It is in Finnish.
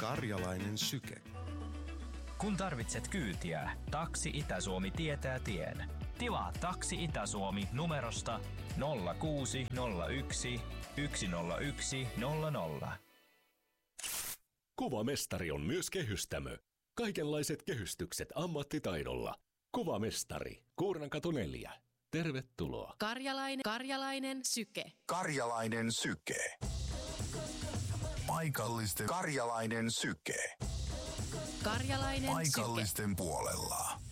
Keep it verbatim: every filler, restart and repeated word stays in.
Karjalainen syke. Kun tarvitset kyytiä, Taksi Itä-Suomi tietää tien. Tilaa Taksi Itä-Suomi numerosta nolla kuusi nolla yksi yksi nolla yksi nolla nolla. Kuvamestari on myös kehystämö. Kaikenlaiset kehystykset ammattitaidolla. Kuvamestari, Kuurnankatu neljä. Tervetuloa. Karjalainen, Karjalainen syke. Karjalainen syke. Paikallisten Karjalainen syke. Karjalainen Paikallisten syke. puolella.